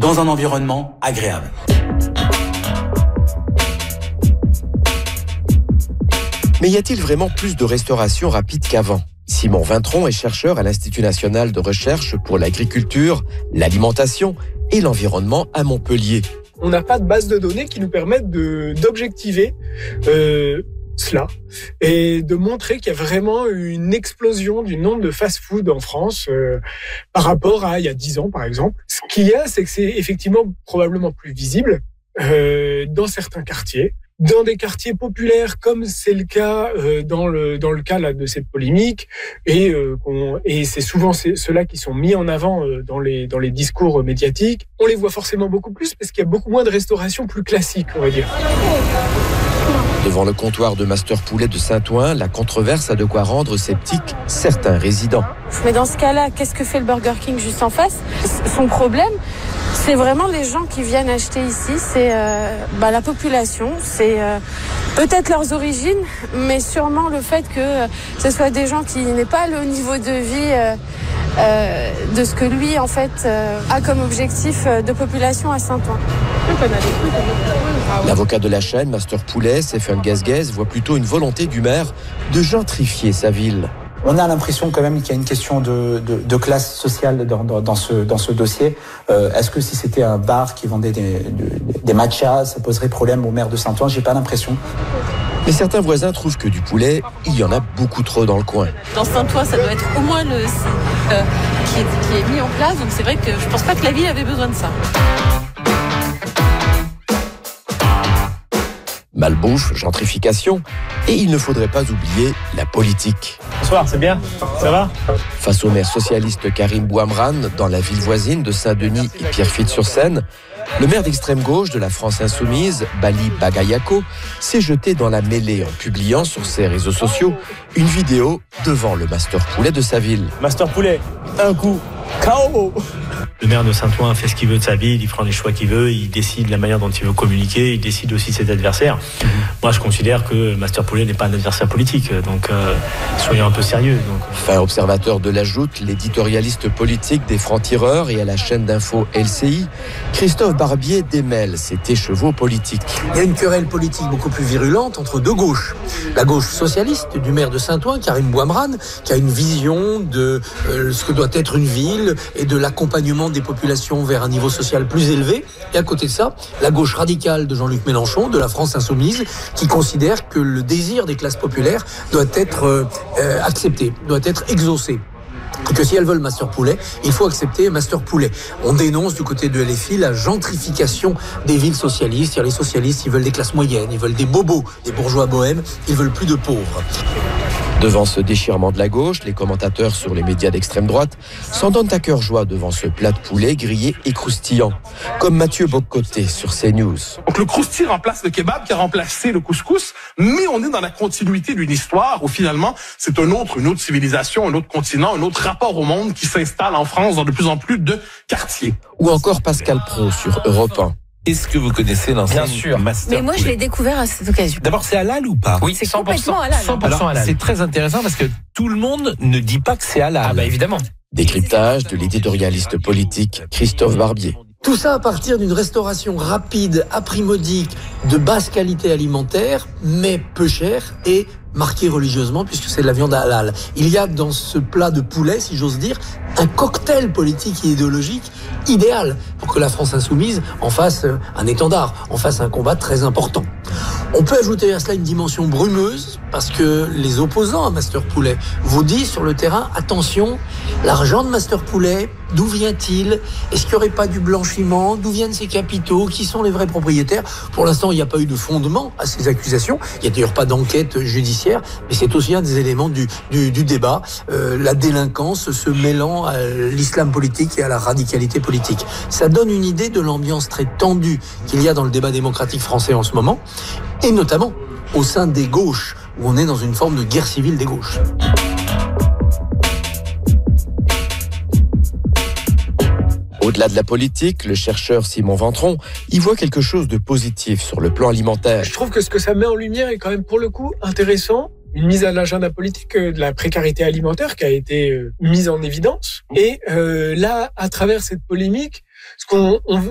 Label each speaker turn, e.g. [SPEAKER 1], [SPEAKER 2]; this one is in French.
[SPEAKER 1] dans un environnement agréable.
[SPEAKER 2] Mais y a-t-il vraiment plus de restauration rapide qu'avant ? Simon Vintron est chercheur à l'Institut national de recherche pour l'agriculture, l'alimentation et l'environnement à Montpellier.
[SPEAKER 3] On n'a pas de base de données qui nous permettent d'objectiver cela et de montrer qu'il y a vraiment une explosion du nombre de fast-food en France par rapport à il y a 10 ans, par exemple. Ce qu'il y a, c'est que c'est effectivement probablement plus visible dans certains quartiers. Dans des quartiers populaires, comme c'est le cas dans le cas là de cette polémique, et c'est souvent ceux-là qui sont mis en avant dans les discours médiatiques, on les voit forcément beaucoup plus parce qu'il y a beaucoup moins de restauration plus classique, on va dire.
[SPEAKER 2] Devant le comptoir de Master Poulet de Saint-Ouen, la controverse a de quoi rendre sceptiques certains résidents.
[SPEAKER 4] Mais dans ce cas-là, qu'est-ce que fait le Burger King juste en face ? Son problème, c'est vraiment les gens qui viennent acheter ici, c'est la population, c'est peut-être leurs origines, mais sûrement le fait que ce soit des gens qui n'aient pas le niveau de vie de ce que lui en fait a comme objectif de population à Saint-Ouen.
[SPEAKER 2] L'avocat de la chaîne, Master Poulet, Stéphane Gazguez, voit plutôt une volonté du maire de gentrifier sa ville.
[SPEAKER 5] On a l'impression quand même qu'il y a une question de classe sociale dans ce dossier. Est-ce que si c'était un bar qui vendait des matchas, ça poserait problème au maire de Saint-Ouen ? J'ai pas l'impression.
[SPEAKER 2] Mais certains voisins trouvent que du poulet, il y en a beaucoup trop dans le coin.
[SPEAKER 6] Dans Saint-Ouen, ça doit être au moins le qui est mis en place. Donc c'est vrai que je pense pas que la ville avait besoin de ça.
[SPEAKER 2] Malbouffe, gentrification, et il ne faudrait pas oublier la politique.
[SPEAKER 7] Bonsoir, c'est bien ? Ça va ?
[SPEAKER 2] Face au maire socialiste Karim Bouamran, dans la ville voisine de Saint-Denis et Pierrefitte-sur-Seine, le maire d'extrême gauche de la France insoumise, Bali Bagayako, s'est jeté dans la mêlée en publiant sur ses réseaux sociaux une vidéo devant le Master Poulet de sa ville.
[SPEAKER 7] Master Poulet, un coup, KO. Le maire de Saint-Ouen fait ce qu'il veut de sa ville, il prend les choix qu'il veut, il décide la manière dont il veut communiquer, il décide aussi ses adversaires. Moi, je considère que Master Poulet n'est pas un adversaire politique, donc soyons un peu sérieux.
[SPEAKER 2] Fin observateur de la Joute, l'éditorialiste politique des Francs-Tireurs et à la chaîne d'info LCI, Christophe Barbier démêle cet écheveau politique.
[SPEAKER 8] Il y a une querelle politique beaucoup plus virulente entre deux gauches. La gauche socialiste du maire de Saint-Ouen, Karim Bouamran, qui a une vision de ce que doit être une ville et de l'accompagnement des populations vers un niveau social plus élevé. Et à côté de ça, la gauche radicale de Jean-Luc Mélenchon, de la France insoumise, qui considère que le désir des classes populaires doit être accepté, doit être exaucé. Et que si elles veulent Master Poulet, il faut accepter Master Poulet. On dénonce du côté de LFI la gentrification des villes socialistes. Les socialistes, ils veulent des classes moyennes, ils veulent des bobos, des bourgeois bohèmes, ils veulent plus de pauvres.
[SPEAKER 2] Devant ce déchirement de la gauche, les commentateurs sur les médias d'extrême droite s'en donnent à cœur joie devant ce plat de poulet grillé et croustillant, comme Mathieu Bocoté sur CNews.
[SPEAKER 9] Donc le crousti remplace le kebab qui a remplacé le couscous, mais on est dans la continuité d'une histoire où finalement c'est une autre civilisation, un autre continent, un autre rapport au monde qui s'installe en France dans de plus en plus de quartiers.
[SPEAKER 2] Ou encore Pascal Praud sur Europe 1.
[SPEAKER 10] Est-ce que vous connaissez l'enseigne Master
[SPEAKER 6] Mais moi,
[SPEAKER 10] Poulet ?
[SPEAKER 6] je l'ai découvert à cette occasion.
[SPEAKER 10] D'abord, c'est halal ou pas ?
[SPEAKER 6] Oui, c'est complètement halal.
[SPEAKER 10] 100% halal. C'est très intéressant parce que tout le monde ne dit pas que c'est halal.
[SPEAKER 7] Ah bah évidemment.
[SPEAKER 2] Décryptage de l'éditorialiste politique Christophe Barbier.
[SPEAKER 8] Tout ça à partir d'une restauration rapide, à prix modique, de basse qualité alimentaire, mais peu chère et marquée religieusement puisque c'est de la viande halal. Il y a dans ce plat de poulet, si j'ose dire, un cocktail politique et idéologique idéal pour que la France insoumise en fasse un étendard, en fasse un combat très important. On peut ajouter à cela une dimension brumeuse parce que les opposants à Master Poulet vous disent sur le terrain, attention, l'argent de Master Poulet, d'où vient-il ? Est-ce qu'il n'y aurait pas du blanchiment ? D'où viennent ces capitaux ? Qui sont les vrais propriétaires ? Pour l'instant, il n'y a pas eu de fondement à ces accusations. Il n'y a d'ailleurs pas d'enquête judiciaire, mais c'est aussi un des éléments du débat. La délinquance se mêlant à l'islam politique et à la radicalité politique. Ça donne une idée de l'ambiance très tendue qu'il y a dans le débat démocratique français en ce moment, et notamment au sein des gauches, où on est dans une forme de guerre civile des gauches.
[SPEAKER 2] Au-delà de la politique, le chercheur Simon Vintron y voit quelque chose de positif sur le plan alimentaire.
[SPEAKER 3] Je trouve que ce que ça met en lumière est quand même pour le coup intéressant. Une mise à l'agenda politique de la précarité alimentaire qui a été mise en évidence. Et là, à travers cette polémique, ce qu'on